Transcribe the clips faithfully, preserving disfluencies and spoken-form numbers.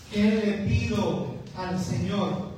¿Qué le pido al Señor?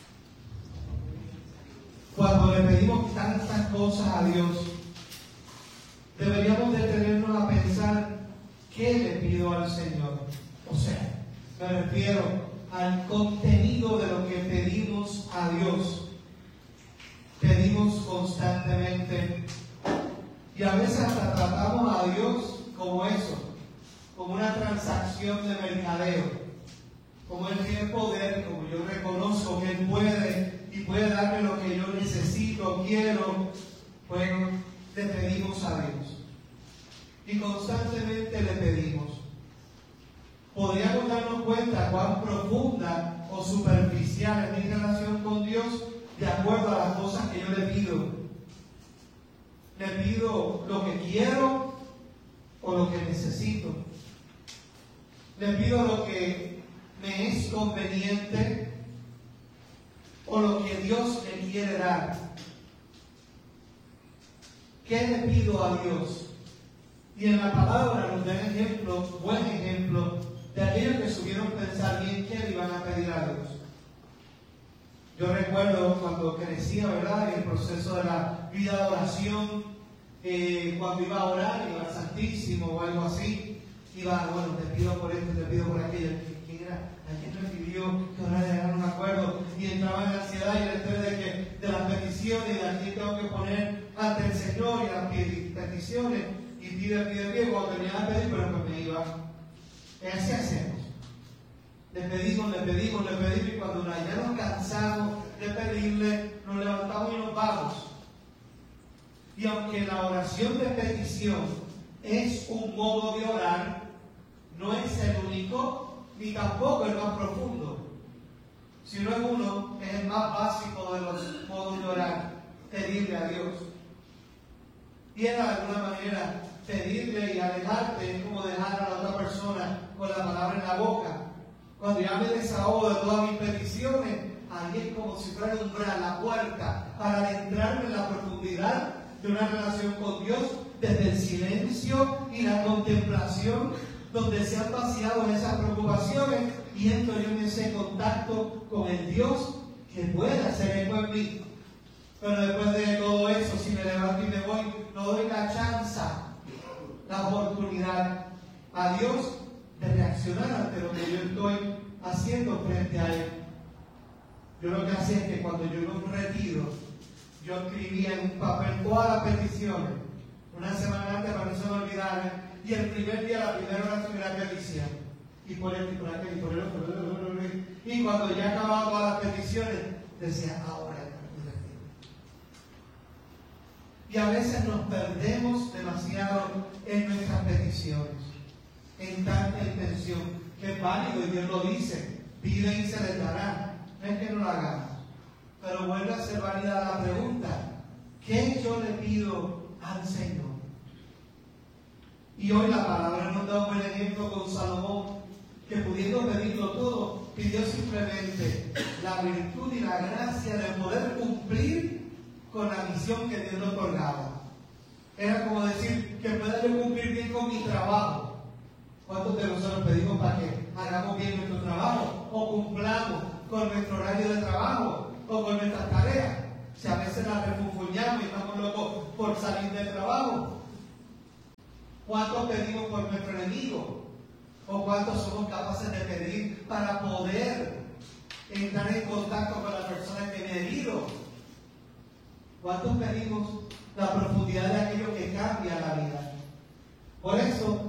Cuando le pedimos tantas cosas a Dios, deberíamos detenernos a pensar, ¿qué le pido al Señor? O sea, me refiero al contenido de lo que pedimos a Dios. Pedimos constantemente y a veces hasta tratamos a Dios como eso, como una transacción de mercadeo, como Él tiene poder, como yo reconozco que Él puede y puede darme lo que yo necesito, quiero. Bueno, le pedimos a Dios y constantemente le pedimos. Podríamos darnos cuenta cuán profunda o superficial es mi relación con Dios de acuerdo a las cosas que yo le pido. Le pido lo que quiero o lo que necesito. Le pido lo que me es conveniente o lo que Dios me quiere dar. ¿Qué le pido a Dios? Y en la palabra nos dan ejemplos, buen ejemplo, de aquellos que supieron pensar bien qué le iban a pedir a Dios. Yo recuerdo cuando crecía, ¿verdad?, en el proceso de la vida de oración, eh, cuando iba a orar, iba al Santísimo o algo así, iba, bueno, te pido por esto, te pido por aquello. ¿Quién era? ¿A quién refirió que orar era? No me acuerdo. Y entraba en la ansiedad y el estrés de, que, de las peticiones y de a quién tengo que poner ante el Señor y las peticiones. Y pide, pide, pide, cuando terminaba de pedir, pero pues me iba. Así hacemos. Le pedimos, le pedimos, le pedimos, y cuando ya nos cansamos de pedirle, nos levantamos y nos vamos. Y aunque la oración de petición es un modo de orar, no es el único, ni tampoco el más profundo. Si no es uno, es el más básico de los modos de orar, pedirle a Dios. Y de alguna manera, pedirle y alejarte es como dejar a la otra persona con la palabra en la boca. Cuando ya me desahogo de todas mis peticiones, ahí es como si fuera un umbral, la puerta, para adentrarme en la profundidad de una relación con Dios, desde el silencio y la contemplación, donde se han vaciado esas preocupaciones, y entro yo en ese contacto con el Dios que puede hacer eco en mí. Pero después de todo eso, si me levanto y me voy, no doy la chance, la oportunidad a Dios de reaccionar ante lo que yo estoy haciendo frente a Él. Yo lo que hacía es que cuando yo iba a un retiro, yo escribía en un papel todas las peticiones, una semana antes para no se me olvidara, y el primer día, la primera oración era petición. Y por esto, y por aquel, y por el otro, y cuando ya acababa todas las peticiones, decía, ahora es el retiro. Y a veces nos perdemos demasiado en nuestras peticiones, en tanta intención, que es válido, y Dios lo dice, piden y se les dará. No es que no lo hagamos, pero vuelve a ser válida la pregunta, ¿qué yo le pido al Señor? Y hoy la palabra nos da un buen ejemplo con Salomón, que pudiendo pedirlo todo, pidió simplemente la virtud y la gracia de poder cumplir con la misión que Dios le otorgaba. Era como decir, que pueda yo cumplir bien con mi trabajo. ¿Cuántos de nosotros pedimos para que hagamos bien nuestro trabajo o cumplamos con nuestro horario de trabajo o con nuestras tareas? Si a veces las refunfuñamos y estamos locos por salir del trabajo. ¿Cuántos pedimos por nuestro enemigo? ¿O cuántos somos capaces de pedir para poder entrar en contacto con la persona que me ha herido? ¿Cuántos pedimos la profundidad de aquello que cambia la vida? Por eso,